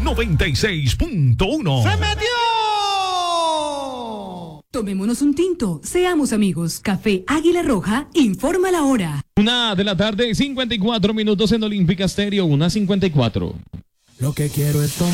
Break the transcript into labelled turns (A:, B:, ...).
A: 96.1.
B: ¡Se metió!
C: Tomémonos un tinto, seamos amigos. Café Águila Roja informa la hora.
D: 1:54 p.m. en Olímpica Estéreo, 1:54.
B: Lo que quiero es tomar.